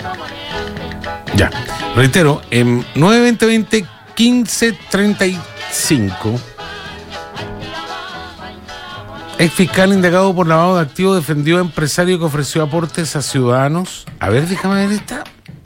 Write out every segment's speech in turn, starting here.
Ya, reitero, en 920-20-15-35, ex fiscal indagado por lavado de activos defendió a empresario que ofreció aportes a ciudadanos. A ver, déjame ver esta.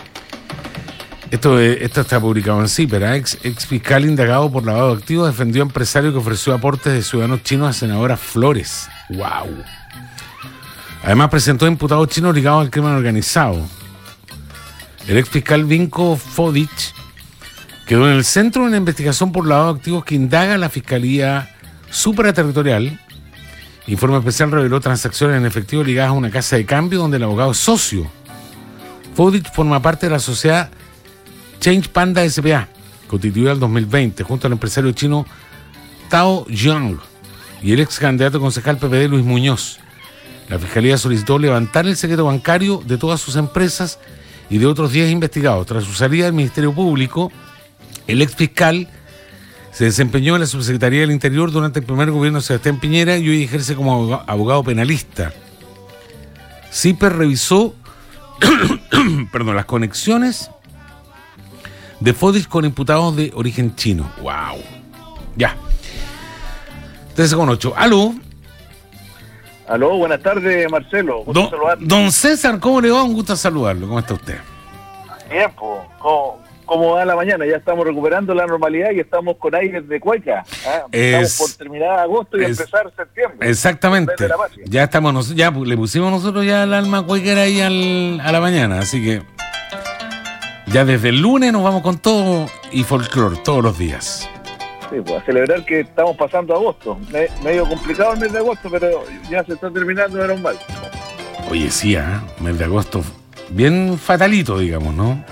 Esto está publicado en CIPER. Ex fiscal indagado por lavado de activos defendió a empresario que ofreció aportes de ciudadanos chinos a senadora Flores. ¡Wow! Además presentó imputados chinos ligados al crimen organizado. El ex fiscal Vinko Fodic quedó en el centro de una investigación por lavado de activos que indaga la Fiscalía Supraterritorial. Informe especial reveló transacciones en efectivo ligadas a una casa de cambio donde el abogado es socio. Fodic forma parte de la sociedad Change Panda S.p.A., constituida en el 2020, junto al empresario chino Tao Jiang y el ex candidato concejal PPD Luis Muñoz. La Fiscalía solicitó levantar el secreto bancario de todas sus empresas y de otros 10 investigados. Tras su salida del Ministerio Público, el ex fiscal se desempeñó en la Subsecretaría del Interior durante el primer gobierno de Sebastián Piñera y hoy ejerce como abogado penalista. CIPER revisó las conexiones de Fodic con imputados de origen chino. ¡Wow! Ya. 13:08. ¿Aló? Aló, buenas tardes, Marcelo. Gusto saludarlo. Don César, ¿cómo le va? Un gusto saludarlo. ¿Cómo está usted? Bien, pues. ¿Cómo va la mañana? Ya estamos recuperando la normalidad y estamos con aires de cueca. Estamos por terminar agosto y empezar septiembre. Exactamente. Ya estamos, ya le pusimos nosotros ya el alma cuequera ahí a la mañana, así que ya desde el lunes nos vamos con todo y folclore todos los días. Sí, pues a celebrar que estamos pasando agosto. Medio complicado el mes de agosto, pero ya se está terminando, menos mal. Oye, sí, mes de agosto bien fatalito, digamos, ¿no?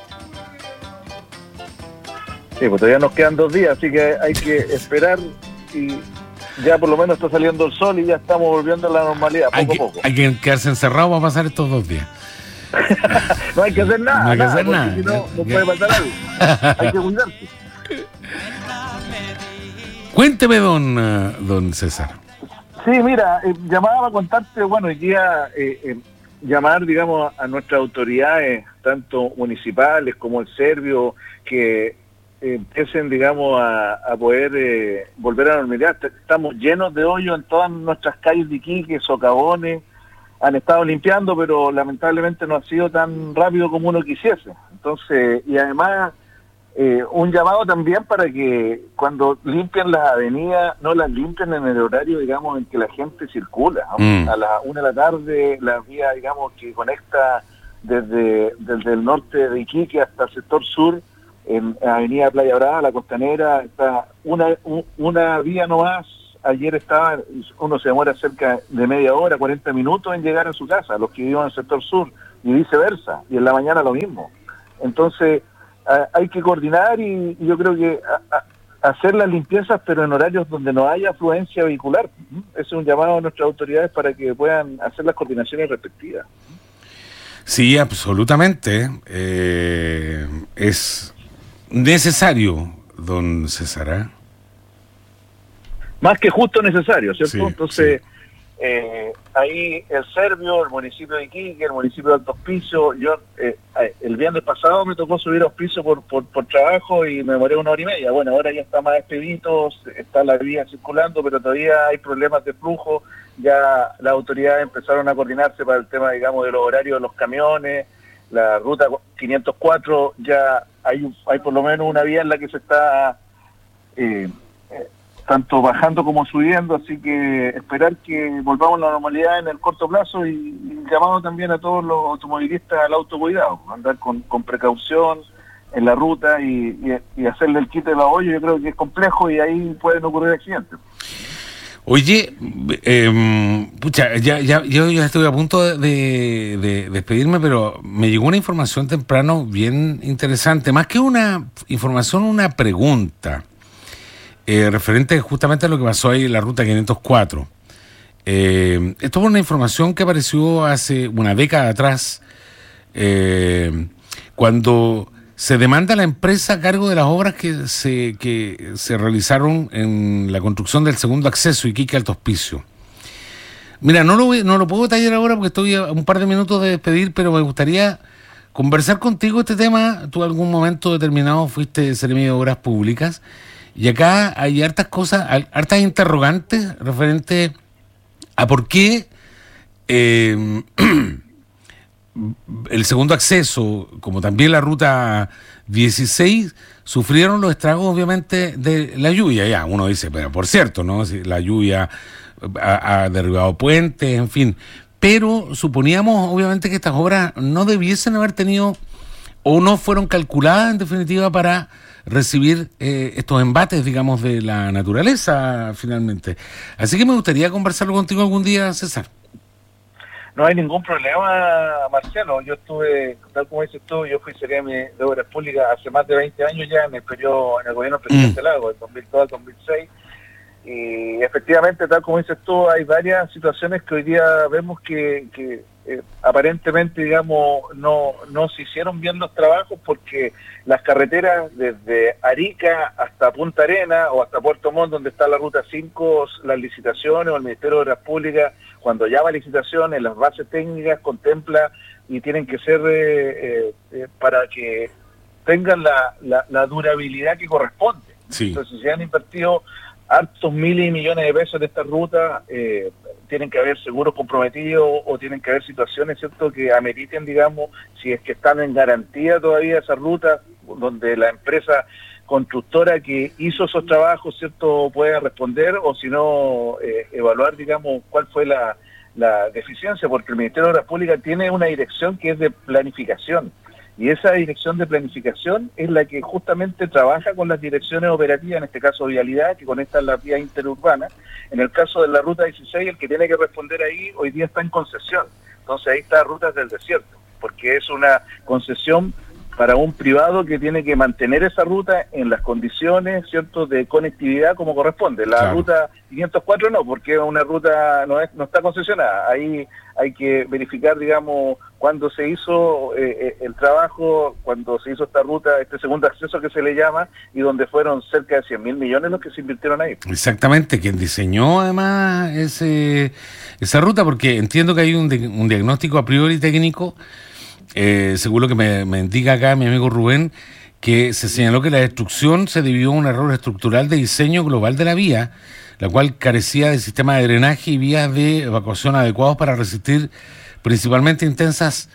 Sí, pues todavía nos quedan 2 días, así que hay que esperar y ya por lo menos está saliendo el sol y ya estamos volviendo a la normalidad, poco a poco. Hay que quedarse encerrado para pasar estos 2 días. No hay que hacer nada. No hay que hacer nada. Si no puede pasar algo. Hay que cuidarse. Cuénteme, don César. Sí, mira, llamaba para contarte, bueno, hoy día llamar, digamos, a nuestras autoridades, tanto municipales como el Servio, que empiecen, digamos, a poder volver a la normalidad. Estamos llenos de hoyos en todas nuestras calles de Iquique, socavones, han estado limpiando, pero lamentablemente no ha sido tan rápido como uno quisiese. Entonces, y además, un llamado también para que cuando limpian las avenidas, no las limpien en el horario, digamos, en que la gente circula, ¿no? A las 1 de la tarde, la vía, digamos, que conecta desde el norte de Iquique hasta el sector sur, en Avenida Playa Brava, la Costanera, está una vía nomás. Ayer uno se demora cerca de media hora, 40 minutos en llegar a su casa, los que viven en el sector sur, y viceversa, y en la mañana lo mismo. Entonces, hay que coordinar y yo creo que hacer las limpiezas, pero en horarios donde no haya afluencia vehicular. Ese es un llamado a nuestras autoridades para que puedan hacer las coordinaciones respectivas. Sí, absolutamente. Es necesario, don César. Más que justo necesario, ¿cierto? Sí, entonces, sí. Ahí el Servio, el municipio de Iquique, el municipio de Alto Hospicio, yo el viernes pasado me tocó subir a Hospicio por trabajo y me demoré 1 hora y media. Bueno, ahora ya está más expedito, está la vía circulando, pero todavía hay problemas de flujo. Ya las autoridades empezaron a coordinarse para el tema, digamos, de los horarios de los camiones. La ruta 504 ya hay por lo menos una vía en la que se está tanto bajando como subiendo, así que esperar que volvamos a la normalidad en el corto plazo y llamado también a todos los automovilistas al autocuidado, andar con precaución en la ruta y hacerle el quite de la olla. Yo creo que es complejo y ahí pueden ocurrir accidentes. Oye, yo ya estoy a punto de despedirme, pero me llegó una información temprano bien interesante, más que una información, una pregunta. Referente justamente a lo que pasó ahí en la ruta 504. Esto fue una información que apareció hace una década atrás, cuando se demanda a la empresa a cargo de las obras que se realizaron en la construcción del segundo acceso Iquique Alto Hospicio. Mira, no lo puedo detallar ahora porque estoy a un par de minutos de despedir, pero me gustaría conversar contigo este tema. Tú en algún momento determinado fuiste seremi de Obras Públicas y acá hay hartas cosas, hartas interrogantes referente a por qué el segundo acceso, como también la ruta 16, sufrieron los estragos obviamente de la lluvia. Ya uno dice, pero por cierto, ¿no? Si la lluvia ha derribado puentes, en fin. Pero suponíamos obviamente que estas obras no debiesen haber tenido o no fueron calculadas en definitiva para recibir estos embates, digamos, de la naturaleza finalmente. Así que me gustaría conversarlo contigo algún día, César. No hay ningún problema, Marcelo. Yo estuve, tal como dices tú, yo fui seremi de Obras Públicas hace más de 20 años ya en el gobierno del presidente Lago, del 2002 al 2006. Y efectivamente, tal como dices tú, hay varias situaciones que hoy día vemos que aparentemente, digamos, no se hicieron bien los trabajos porque las carreteras desde Arica hasta Punta Arenas o hasta Puerto Montt, donde está la Ruta 5, las licitaciones o el Ministerio de Obras Públicas, cuando llama a licitaciones, las bases técnicas contempla y tienen que ser para que tengan la durabilidad que corresponde. Sí. Entonces, se han invertido hartos miles y millones de pesos en esta ruta, tienen que haber seguros comprometidos o tienen que haber situaciones, ¿cierto?, que ameriten, digamos, si es que están en garantía todavía esas rutas, donde la empresa constructora que hizo esos trabajos, ¿cierto?, pueda responder, o si no, evaluar, digamos, cuál fue la deficiencia, porque el Ministerio de Obras Públicas tiene una dirección que es de planificación. Y esa dirección de planificación es la que justamente trabaja con las direcciones operativas, en este caso vialidad, que conectan las vías interurbanas. En el caso de la Ruta 16, el que tiene que responder ahí hoy día está en concesión. Entonces ahí está Rutas del Desierto, porque es una concesión para un privado que tiene que mantener esa ruta en las condiciones, ¿cierto?, de conectividad como corresponde. La Ruta 504 no, porque una ruta no está concesionada. Ahí hay que verificar, digamos, cuándo se hizo el trabajo, cuando se hizo esta ruta, este segundo acceso que se le llama, y donde fueron cerca de 100.000 millones los que se invirtieron ahí. Exactamente, quien diseñó además esa ruta, porque entiendo que hay un diagnóstico a priori técnico, según lo que me indica acá mi amigo Rubén, que se señaló que la destrucción se debió a un error estructural de diseño global de la vía, la cual carecía de sistema de drenaje y vías de evacuación adecuados para resistir principalmente intensas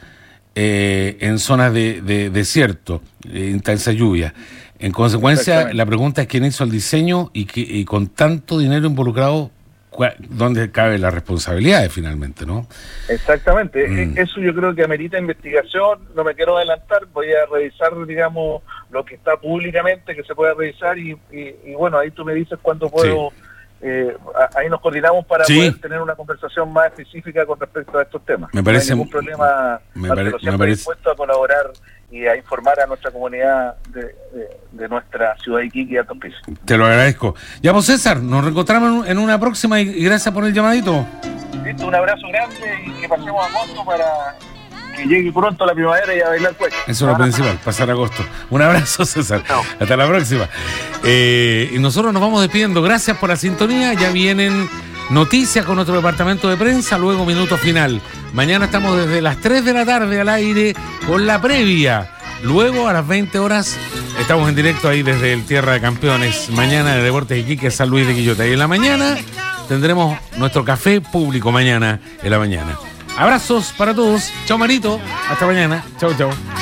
en zonas de desierto, intensa lluvia. En consecuencia, la pregunta es quién hizo el diseño y con tanto dinero involucrado, ¿dónde cabe la responsabilidad finalmente, no? Exactamente. Eso yo creo que amerita investigación. No me quiero adelantar, voy a revisar, digamos, lo que está públicamente, que se pueda revisar y bueno, ahí tú me dices cuándo puedo... ahí nos coordinamos para poder tener una conversación más específica con respecto a estos temas. Me parece, no hay ningún problema, me parece dispuesto a colaborar y a informar a nuestra comunidad de nuestra ciudad de Iquique y Altos Pisos. Te lo agradezco. Ya, pues César, nos reencontramos en una próxima y gracias por el llamadito. Listo, un abrazo grande y que pasemos agosto para que llegue pronto la primavera y a bailar cueca. Eso es lo principal, pasar agosto. Un abrazo, César. No. Hasta la próxima. Y nosotros nos vamos despidiendo. Gracias por la sintonía. Ya vienen noticias con nuestro departamento de prensa, luego minuto final. Mañana estamos desde las 3 de la tarde al aire con la previa. Luego a las 20 horas estamos en directo ahí desde el Tierra de Campeones. Mañana de Deportes Iquique, San Luis de Quillota. Y en la mañana tendremos nuestro café público mañana en la mañana. Abrazos para todos. Chao, Marito. Hasta mañana. Chao, chao.